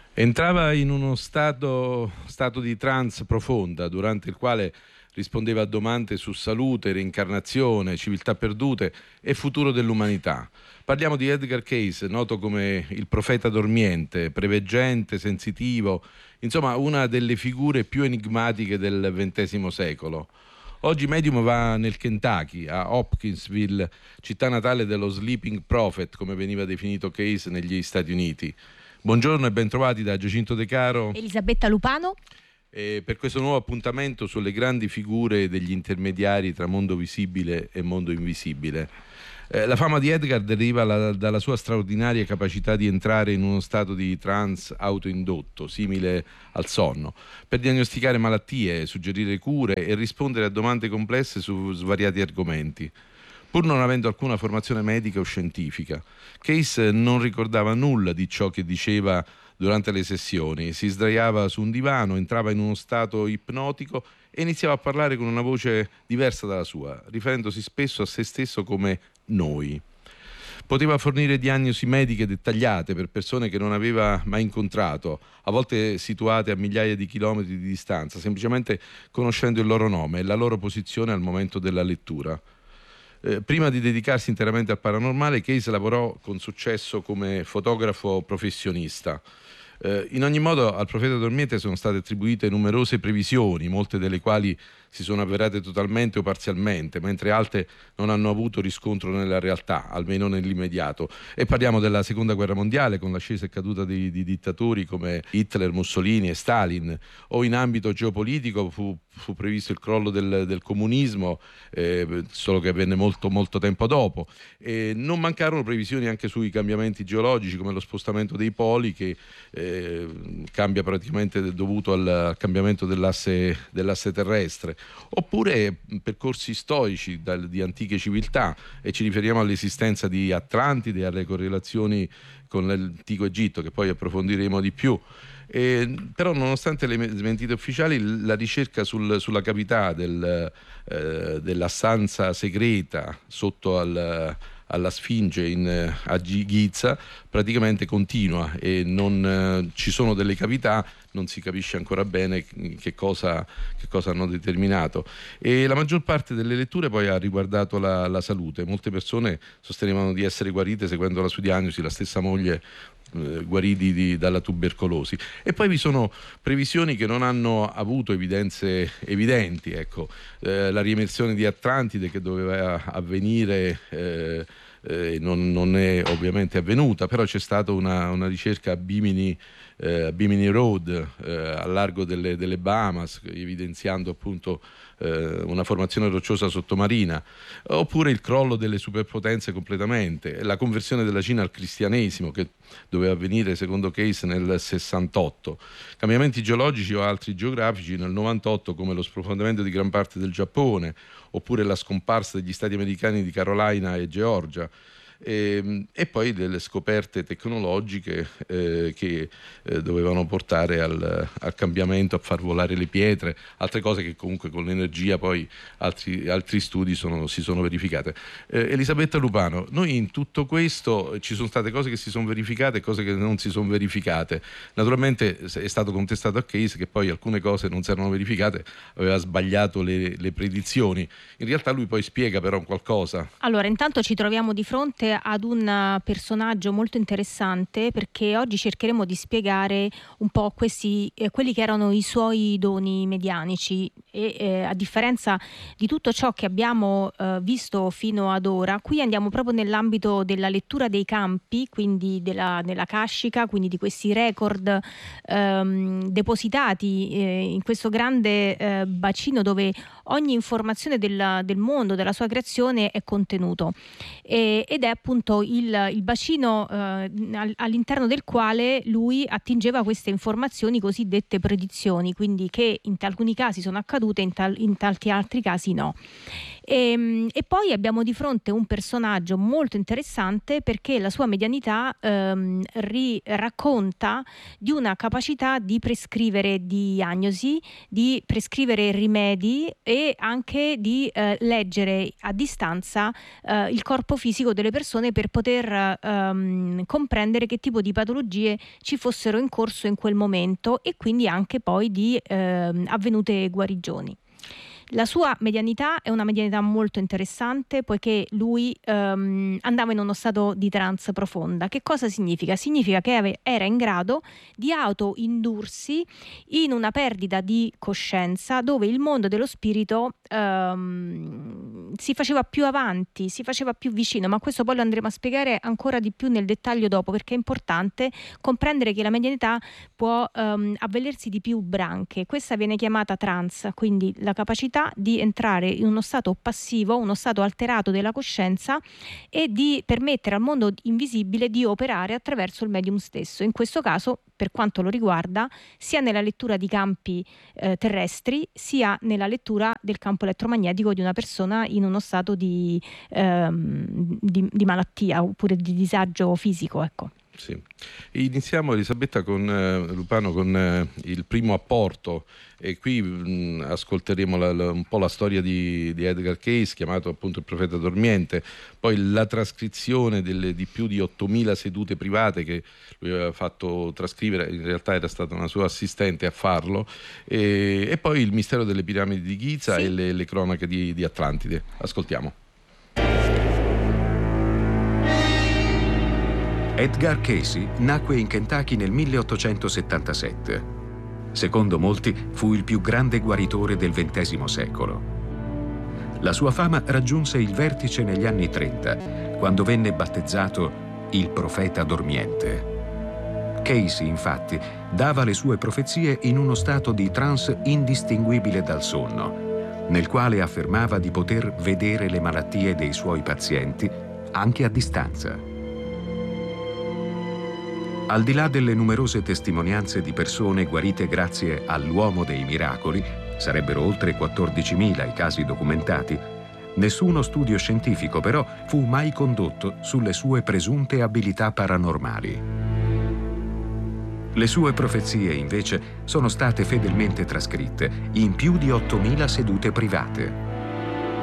Entrava in uno stato di trance profonda, durante il quale rispondeva a domande su salute, reincarnazione, civiltà perdute e futuro dell'umanità. Parliamo di Edgar Cayce, noto come il profeta dormiente, preveggente, sensitivo, insomma una delle figure più enigmatiche del XX secolo. Oggi Medium va nel Kentucky, a Hopkinsville, città natale dello Sleeping Prophet, come veniva definito Cayce negli Stati Uniti. Buongiorno e bentrovati da Giacinto De Caro. Elisabetta Lupano. Per questo nuovo appuntamento sulle grandi figure degli intermediari tra mondo visibile e mondo invisibile. La fama di Edgar deriva dalla sua straordinaria capacità di entrare in uno stato di trance autoindotto, simile al sonno, per diagnosticare malattie, suggerire cure e rispondere a domande complesse su svariati argomenti. Pur non avendo alcuna formazione medica o scientifica, Cayce non ricordava nulla di ciò che diceva durante le sessioni. Si sdraiava su un divano, entrava in uno stato ipnotico e iniziava a parlare con una voce diversa dalla sua, riferendosi spesso a se stesso come noi. Poteva fornire diagnosi mediche dettagliate per persone che non aveva mai incontrato, a volte situate a migliaia di chilometri di distanza, semplicemente conoscendo il loro nome e la loro posizione al momento della lettura. Prima di dedicarsi interamente al paranormale, Cayce lavorò con successo come fotografo professionista. In ogni modo, al profeta dormiente sono state attribuite numerose previsioni, molte delle quali si sono avverate totalmente o parzialmente, mentre altre non hanno avuto riscontro nella realtà, almeno nell'immediato. E parliamo della Seconda Guerra Mondiale, con l'ascesa e caduta di dittatori come Hitler, Mussolini e Stalin, o in ambito geopolitico fu previsto il crollo del comunismo, solo che avvenne molto tempo dopo. Non mancarono previsioni anche sui cambiamenti geologici, come lo spostamento dei poli, che cambia praticamente dovuto al cambiamento dell'asse terrestre, oppure percorsi storici di antiche civiltà, e ci riferiamo all'esistenza di Atlantide e alle correlazioni con l'antico Egitto, che poi approfondiremo di più. Però nonostante le smentite ufficiali, la ricerca sulla cavità della stanza segreta sotto alla Sfinge a Giza praticamente continua, e non ci sono delle cavità, non si capisce ancora bene che cosa hanno determinato, e la maggior parte delle letture poi ha riguardato la salute. Molte persone sostenevano di essere guarite seguendo la sua diagnosi, la stessa moglie guariti dalla tubercolosi. E poi vi sono previsioni che non hanno avuto evidenze evidenti, ecco. La riemersione di Atlantide, che doveva avvenire, non è ovviamente avvenuta, però c'è stata una ricerca a Bimini Road, al largo delle Bahamas, evidenziando appunto una formazione rocciosa sottomarina, oppure il crollo delle superpotenze completamente, la conversione della Cina al cristianesimo, che doveva avvenire secondo Cayce nel 68, cambiamenti geologici o altri geografici nel 98, come lo sprofondamento di gran parte del Giappone, oppure la scomparsa degli stati americani di Carolina e Georgia. E poi delle scoperte tecnologiche che dovevano portare al cambiamento, a far volare le pietre, altre cose che comunque con l'energia poi altri studi si sono verificate. Elisabetta Lupano, noi in tutto questo ci sono state cose che si sono verificate e cose che non si sono verificate. Naturalmente è stato contestato a Cayce che poi alcune cose non si erano verificate, aveva sbagliato le predizioni. In realtà lui poi spiega però qualcosa. Allora, intanto ci troviamo di fronte ad un personaggio molto interessante, perché oggi cercheremo di spiegare un po' quelli che erano i suoi doni medianici, e a differenza di tutto ciò che abbiamo visto fino ad ora, qui andiamo proprio nell'ambito della lettura dei campi, quindi della Akashica, quindi di questi record depositati in questo grande bacino dove ogni informazione del mondo, della sua creazione è contenuto, ed è appunto il bacino all'interno del quale lui attingeva queste informazioni cosiddette predizioni, quindi che in alcuni casi sono accadute, in tanti altri casi no. E poi abbiamo di fronte un personaggio molto interessante, perché la sua medianità racconta di una capacità di prescrivere diagnosi, di prescrivere rimedi e anche di leggere a distanza il corpo fisico delle persone per poter comprendere che tipo di patologie ci fossero in corso in quel momento, e quindi anche poi di avvenute guarigioni. La sua medianità è una medianità molto interessante, poiché lui andava in uno stato di trance profonda. Che cosa significa? Significa che era in grado di autoindursi in una perdita di coscienza, dove il mondo dello spirito si faceva più avanti, si faceva più vicino, ma questo poi lo andremo a spiegare ancora di più nel dettaglio dopo, perché è importante comprendere che la medianità può avvalersi di più branche. Questa viene chiamata trance, quindi la capacità di entrare in uno stato passivo, uno stato alterato della coscienza, e di permettere al mondo invisibile di operare attraverso il medium stesso. In questo caso, per quanto lo riguarda, sia nella lettura di campi terrestri, sia nella lettura del campo elettromagnetico di una persona in uno stato di malattia oppure di disagio fisico, ecco. Sì. Iniziamo, Elisabetta, con Lupano, con il primo apporto, e qui ascolteremo un po' la storia di Edgar Cayce, chiamato appunto il profeta dormiente, poi la trascrizione di più di 8.000 sedute private che lui aveva fatto trascrivere, in realtà era stata una sua assistente a farlo, e poi il mistero delle piramidi di Giza, sì, e le cronache di Atlantide. Ascoltiamo. Edgar Cayce nacque in Kentucky nel 1877. Secondo molti fu il più grande guaritore del XX secolo. La sua fama raggiunse il vertice negli anni 30, quando venne battezzato il profeta dormiente. Cayce, infatti, dava le sue profezie in uno stato di trance indistinguibile dal sonno, nel quale affermava di poter vedere le malattie dei suoi pazienti anche a distanza. Al di là delle numerose testimonianze di persone guarite grazie all'uomo dei miracoli, sarebbero oltre 14.000 i casi documentati, nessuno studio scientifico però fu mai condotto sulle sue presunte abilità paranormali. Le sue profezie, invece, sono state fedelmente trascritte in più di 8.000 sedute private.